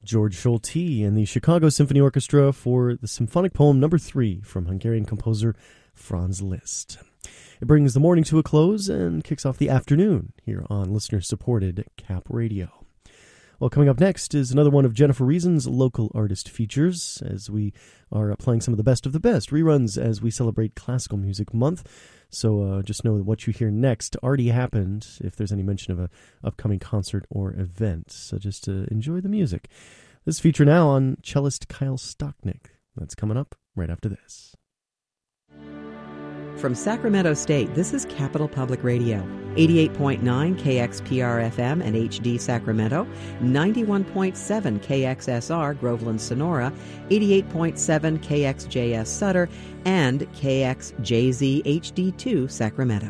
George Solti and the Chicago Symphony Orchestra for the symphonic poem number 3 from Hungarian composer Franz Liszt. It brings the morning to a close and kicks off the afternoon here on listener-supported Cap Radio. Well, coming up next is another one of Jennifer Reason's local artist features, as we are playing some of the best reruns as we celebrate Classical Music Month. So just know that what you hear next already happened if there's any mention of an upcoming concert or event. So just enjoy the music. This feature now on cellist Kyle Stachnik. That's coming up right after this. From Sacramento State, this is Capital Public Radio, 88.9 KXPR-FM and HD Sacramento, 91.7 KXSR Groveland Sonora, 88.7 KXJS Sutter, and KXJZ HD2 Sacramento.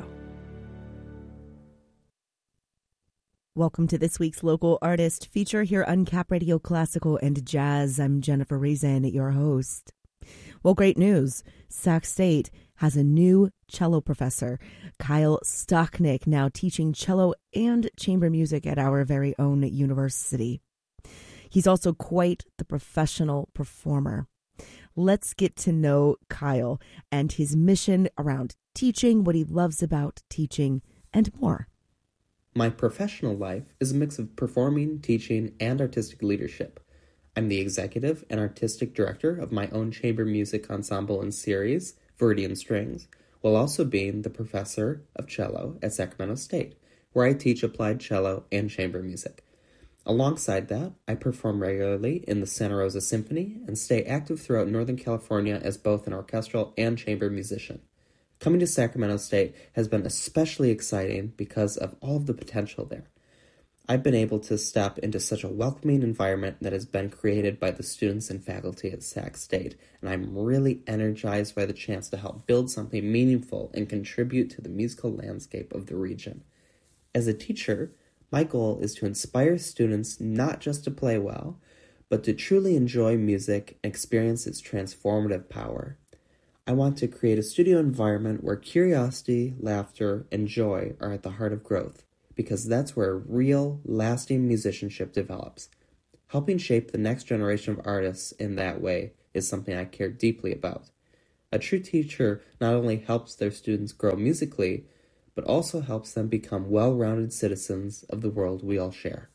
Welcome to this week's local artist feature here on Cap Radio Classical and Jazz. I'm Jennifer Reason, your host. Well, great news. Sac State has a new cello professor, Kyle Stachnik, now teaching cello and chamber music at our very own university. He's also quite the professional performer. Let's get to know Kyle and his mission around teaching, what he loves about teaching, and more. My professional life is a mix of performing, teaching, and artistic leadership. I'm the executive and artistic director of my own chamber music ensemble and series, Viridian Strings, while also being the professor of cello at Sacramento State, where I teach applied cello and chamber music. Alongside that, I perform regularly in the Santa Rosa Symphony and stay active throughout Northern California as both an orchestral and chamber musician. Coming to Sacramento State has been especially exciting because of all of the potential there. I've been able to step into such a welcoming environment that has been created by the students and faculty at Sac State, and I'm really energized by the chance to help build something meaningful and contribute to the musical landscape of the region. As a teacher, my goal is to inspire students not just to play well, but to truly enjoy music and experience its transformative power. I want to create a studio environment where curiosity, laughter, and joy are at the heart of growth, because that's where real, lasting musicianship develops. Helping shape the next generation of artists in that way is something I care deeply about. A true teacher not only helps their students grow musically, but also helps them become well-rounded citizens of the world we all share.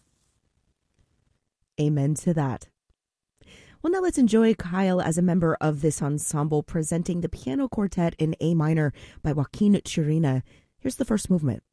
Amen to that. Well, now let's enjoy Kyle as a member of this ensemble presenting the piano quartet in A minor by Joaquin Chirina. Here's the first movement.